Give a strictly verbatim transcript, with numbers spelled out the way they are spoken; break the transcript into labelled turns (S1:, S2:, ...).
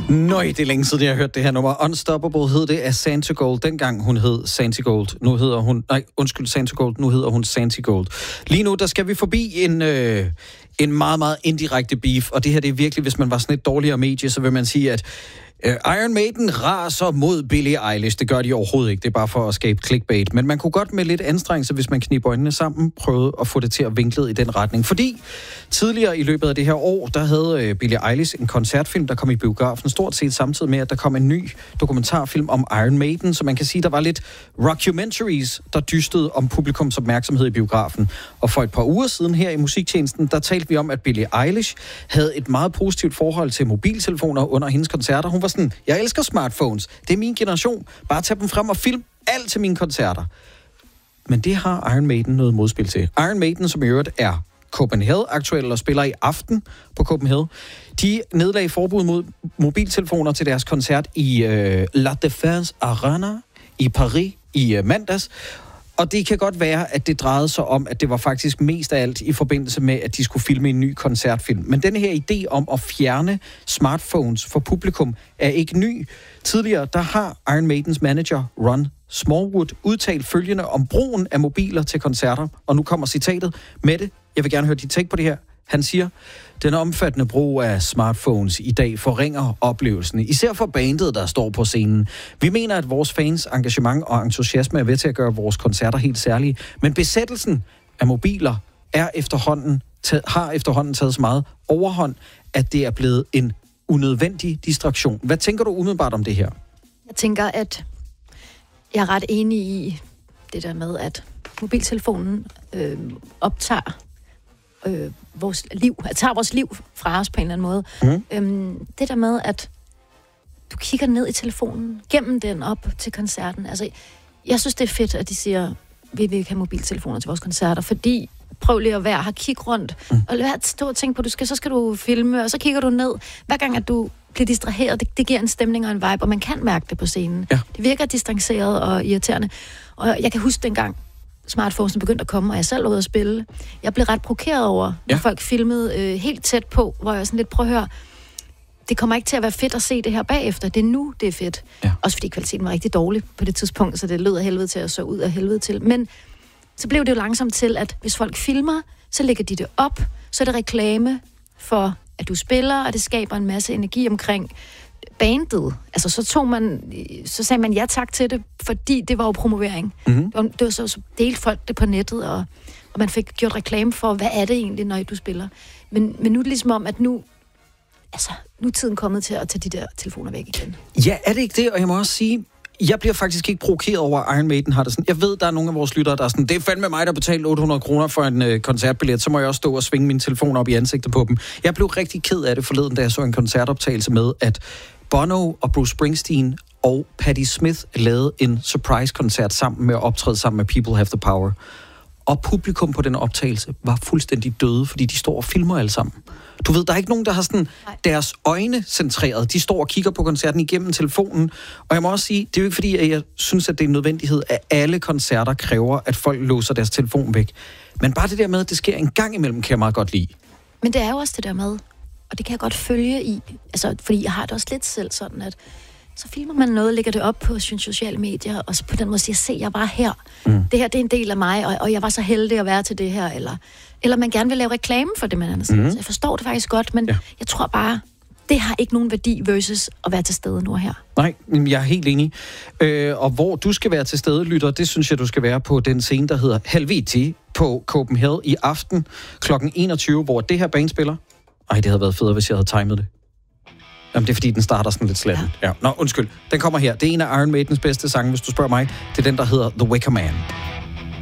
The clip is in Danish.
S1: Nøj, det er længe siden, jeg har hørt det her nummer. Unstoppable hed det af Santigold. Dengang hun hed Santigold. Nu hedder hun... Nej, undskyld, Santigold. Nu hedder hun Santigold. Lige nu, der skal vi forbi en... Øh, en meget, meget indirekte beef. Og det her, det er virkelig, hvis man var sådan et dårligere medie, så vil man sige, at Uh, Iron Maiden raser mod Billie Eilish. Det gør de overhovedet ikke. Det er bare for at skabe clickbait. Men man kunne godt med lidt anstrengelse, hvis man kniber øjnene sammen, prøve at få det til at vinkle i den retning. Fordi tidligere i løbet af det her år, der havde uh, Billie Eilish en koncertfilm, der kom i biografen stort set samtidig med, at der kom en ny dokumentarfilm om Iron Maiden. Så man kan sige, der var lidt rockumentaries, der dystede om publikums opmærksomhed i biografen. Og for et par uger siden her i musiktjenesten, der talte vi om, at Billie Eilish havde et meget positivt forhold til mobiltelefoner under hendes koncerter. Hun var sådan, jeg elsker smartphones. Det er min generation. Bare tag dem frem og film alt til mine koncerter. Men det har Iron Maiden noget modspil til. Iron Maiden, som i øvrigt er Copenhagen-aktuelle og spiller i aften på Copenhagen, de nedlagde forbud mod mobiltelefoner til deres koncert i øh, La Défense Arena i Paris i øh, mandags. Og det kan godt være, at det drejede sig om, at det var faktisk mest af alt i forbindelse med, at de skulle filme en ny koncertfilm. Men den her idé om at fjerne smartphones for publikum er ikke ny. Tidligere, der har Iron Maidens manager, Ron Smallwood, udtalt følgende om brugen af mobiler til koncerter. Og nu kommer citatet. Mette, jeg vil gerne høre dit take på det her. Han siger, den omfattende brug af smartphones i dag forringer oplevelsen, især for bandet, der står på scenen. Vi mener, at vores fans engagement og entusiasme er ved til at gøre vores koncerter helt særlige, men besættelsen af mobiler er efterhånden, har efterhånden taget så meget overhånd, at det er blevet en unødvendig distraktion. Hvad tænker du umiddelbart om det her?
S2: Jeg tænker, at jeg er ret enig i det der med, at mobiltelefonen øh, optager Øh, vores liv, at tager vores liv fra os på en eller anden måde. Mm. Øhm, det der med, at du kigger ned i telefonen, gennem den op til koncerten. Altså, jeg synes, det er fedt, at de siger, vi vil ikke have mobiltelefoner til vores koncerter, fordi prøv lige at være her, kig rundt, mm. og lad være at stå og tænke på, du skal, så skal du filme, og så kigger du ned. Hver gang, at du bliver distraheret, det, det giver en stemning og en vibe, og man kan mærke det på scenen. Ja. Det virker distanceret og irriterende. Og jeg kan huske dengang, smartphones begyndte at komme, og jeg selv var ude at spille. Jeg blev ret provokeret over, ja. Når folk filmede øh, helt tæt på, hvor jeg sådan lidt, prøv at høre, det kommer ikke til at være fedt at se det her bagefter. Det er nu, det er fedt. Ja. Også fordi kvaliteten var rigtig dårlig på det tidspunkt, så det lød af helvede til at så ud af helvede til. Men så blev det jo langsomt til, at hvis folk filmer, så lægger de det op, så er det reklame for, at du spiller, og det skaber en masse energi omkring bandet. Altså, så tog man, så sagde man ja tak til det, fordi det var jo promovering. Mm-hmm. Det var, det var så, så delte folk det på nettet, og, og man fik gjort reklame for, hvad er det egentlig, når du spiller. Men, men nu er det ligesom om, at nu, altså, nu er tiden kommet til at tage de der telefoner væk igen.
S1: Ja, er det ikke det? Og jeg må også sige, jeg bliver faktisk ikke provokeret over, at Iron Maiden har det sådan. Jeg ved, der er nogle af vores lyttere, der er sådan, det er fandme mig, der betalte otte hundrede kroner for en øh, koncertbillet, så må jeg også stå og svinge min telefon op i ansigtet på dem. Jeg blev rigtig ked af det forleden, da jeg så en koncertoptagelse med, at Bono og Bruce Springsteen og Patti Smith lavede en surprise-koncert sammen med at optræde sammen med People Have the Power. Og publikum på den optagelse var fuldstændig døde, fordi de står og filmer alle sammen. Du ved, der er ikke nogen, der har sådan deres øjne centreret. De står og kigger på koncerten igennem telefonen. Og jeg må også sige, det er jo ikke fordi, at jeg synes, at det er en nødvendighed, at alle koncerter kræver, at folk låser deres telefon væk. Men bare det der med, at det sker en gang imellem, kan jeg meget godt lide.
S2: Men det er jo også det der med, og det kan jeg godt følge i, altså, fordi jeg har det også lidt selv sådan, at så filmer man noget, lægger det op på sociale medier, og så på den måde siger, se, jeg var her. Mm. Det her, det er en del af mig, og, og jeg var så heldig at være til det her, eller, eller man gerne vil lave reklame for det, man andet mm. Så jeg forstår det faktisk godt, men ja. Jeg tror bare, det har ikke nogen værdi versus at være til stede nu og her.
S1: Nej, jeg er helt enig. Øh, og hvor du skal være til stede, lytter, det synes jeg, du skal være på den scene, der hedder Helviti på Copenhagen i aften klokken enogtyve, hvor det her band spiller. Ej, det havde været federe, hvis jeg havde timet det. Jamen, det er fordi, den starter sådan lidt slatten. Ja. Ja. Nå, undskyld. Den kommer her. Det er en af Iron Maidens bedste sange, hvis du spørger mig. Det er den, der hedder The Wicker Man.